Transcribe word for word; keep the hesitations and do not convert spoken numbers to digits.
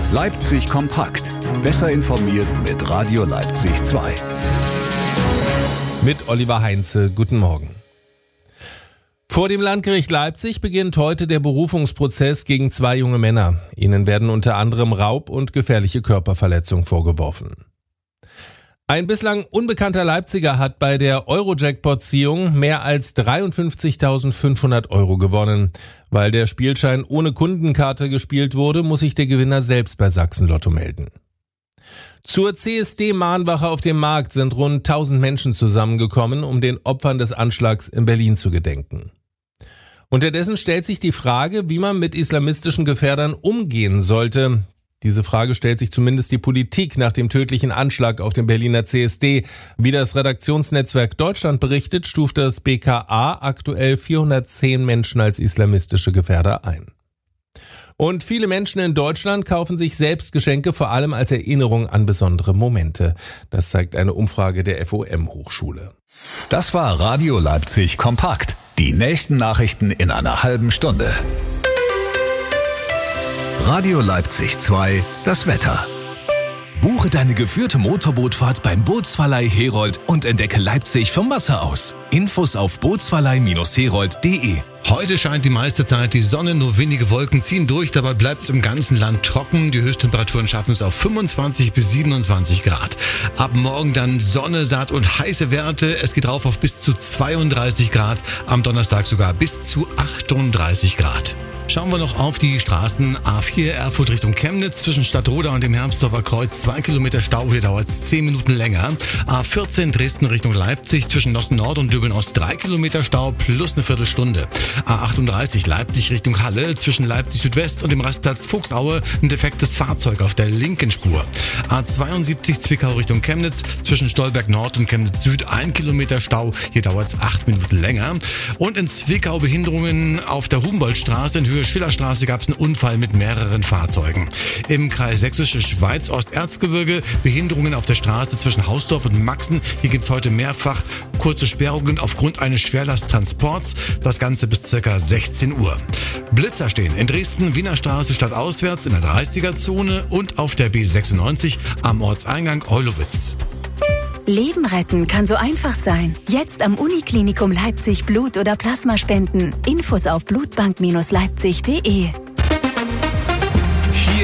Leipzig kompakt. Besser informiert mit Radio Leipzig zwei. Mit Oliver Heinze, guten Morgen. Vor dem Landgericht Leipzig beginnt heute der Berufungsprozess gegen zwei junge Männer. Ihnen werden unter anderem Raub und gefährliche Körperverletzung vorgeworfen. Ein bislang unbekannter Leipziger hat bei der Euro-Jackpot-Ziehung mehr als dreiundfünfzigtausendfünfhundert Euro gewonnen. Weil der Spielschein ohne Kundenkarte gespielt wurde, muss sich der Gewinner selbst bei Sachsen-Lotto melden. Zur C S D-Mahnwache auf dem Markt sind rund tausend Menschen zusammengekommen, um den Opfern des Anschlags in Berlin zu gedenken. Unterdessen stellt sich die Frage, wie man mit islamistischen Gefährdern umgehen sollte. Diese Frage stellt sich zumindest die Politik nach dem tödlichen Anschlag auf dem Berliner C S D. Wie das Redaktionsnetzwerk Deutschland berichtet, stuft das B K A aktuell vierhundertzehn Menschen als islamistische Gefährder ein. Und viele Menschen in Deutschland kaufen sich selbst Geschenke, vor allem als Erinnerung an besondere Momente. Das zeigt eine Umfrage der F O M-Hochschule. Das war Radio Leipzig kompakt. Die nächsten Nachrichten in einer halben Stunde. Radio Leipzig zwei, das Wetter. Buche deine geführte Motorbootfahrt beim Bootsverleih Herold und entdecke Leipzig vom Wasser aus. Infos auf bootsverleih Herold punkt de. Heute scheint die meiste Zeit die Sonne, nur wenige Wolken ziehen durch, dabei bleibt es im ganzen Land trocken. Die Höchsttemperaturen schaffen es auf fünfundzwanzig bis siebenundzwanzig Grad. Ab morgen dann Sonne, satt und heiße Werte. Es geht rauf auf bis zu zweiunddreißig Grad, am Donnerstag sogar bis zu achtunddreißig Grad. Schauen wir noch auf die Straßen. A vier Erfurt Richtung Chemnitz zwischen Stadtroda und dem Hermsdorfer Kreuz. Zwei Kilometer Stau, hier dauert es zehn Minuten länger. A vierzehn Dresden Richtung Leipzig zwischen Nossen Nord und Döbeln Ost. Drei Kilometer Stau plus eine Viertelstunde. A achtunddreißig Leipzig Richtung Halle zwischen Leipzig Südwest und dem Rastplatz Fuchsaue. Ein defektes Fahrzeug auf der linken Spur. A zweiundsiebzig Zwickau Richtung Chemnitz zwischen Stolberg Nord und Chemnitz Süd. Ein Kilometer Stau, hier dauert es acht Minuten länger. Und in Zwickau Behinderungen auf der Humboldtstraße in Höhe Schillerstraße gab es einen Unfall mit mehreren Fahrzeugen. Im Kreis Sächsische Schweiz Osterzgebirge Behinderungen auf der Straße zwischen Hausdorf und Maxen. Hier gibt es heute mehrfach kurze Sperrungen aufgrund eines Schwerlasttransports. Das Ganze bis ca. sechzehn Uhr. Blitzer stehen in Dresden, Wiener Straße stadtauswärts in der dreißiger Zone und auf der B sechsundneunzig am Ortseingang Eulowitz. Leben retten kann so einfach sein. Jetzt am Uniklinikum Leipzig Blut oder Plasma spenden. Infos auf blutbank Leipzig punkt de.